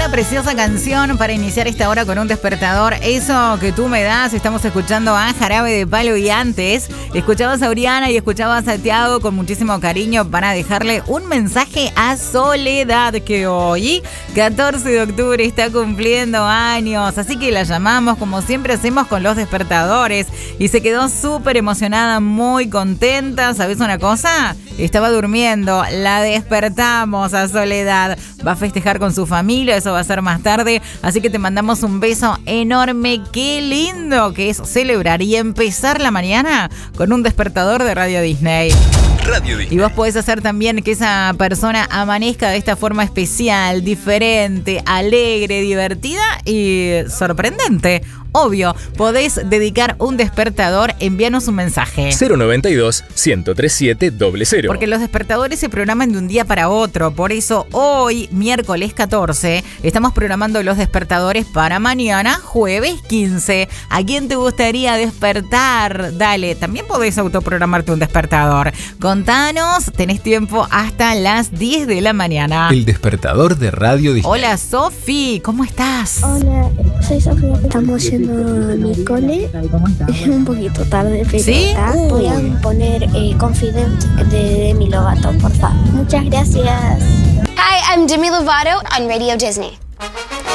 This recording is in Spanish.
Una preciosa canción para iniciar esta hora con un despertador. Eso que tú me das. Estamos escuchando a Jarabe de Palo y antes escuchabas a Oriana y escuchabas a Tiago con muchísimo cariño para dejarle un mensaje a Soledad, que hoy, 14 de octubre, está cumpliendo años. Así que la llamamos como siempre hacemos con los despertadores y se quedó súper emocionada, muy contenta. ¿Sabes una cosa? Estaba durmiendo, la despertamos a Soledad. Va a festejar con su familia, eso va a ser más tarde. Así que te mandamos un beso enorme. Qué lindo que es celebrar y empezar la mañana con un despertador de Radio Disney. Radio Disney. Y vos podés hacer también que esa persona amanezca de esta forma especial, diferente, alegre, divertida y sorprendente. Obvio, podés dedicar un despertador, envíanos un mensaje. 092-103700. Porque los despertadores se programan de un día para otro. Por eso hoy, miércoles 14, estamos programando los despertadores para mañana, jueves 15. ¿A quién te gustaría despertar? Dale, también podés autoprogramarte un despertador. Contanos, tenés tiempo hasta las 10 de la mañana. El despertador de Radio Disney. Hola, Sofi, ¿cómo estás? Hola, soy Sofía. Estamos yendo a mi cole. Es un poquito tarde, pero ¿sí? Voy a poner Confident de Demi Lovato, por favor. Muchas gracias. Hi, I'm Demi Lovato on Radio Disney.